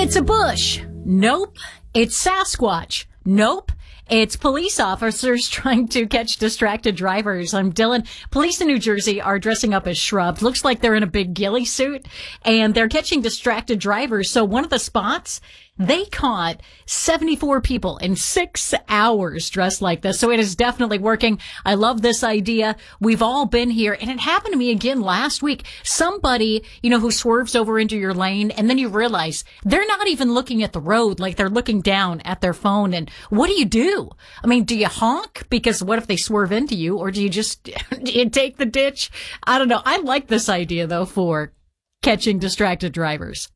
It's a bush. Nope. It's Sasquatch. Nope. It's police officers trying to catch distracted drivers. I'm Dylan. Police in New Jersey are dressing up as shrubs. Looks like they're in a big ghillie suit, and they're catching distracted drivers. So one of the spots, they caught 74 people in 6 hours dressed like this. So it is definitely working. I love this idea. We've all been here, and it happened to me again last week. Somebody, who swerves over into your lane, and then you realize they're not even looking at the road, like they're looking down at their phone. And what do? I mean, do you honk? Because what if they swerve into you, or do you just do you take the ditch? I don't know. I like this idea, though, for catching distracted drivers.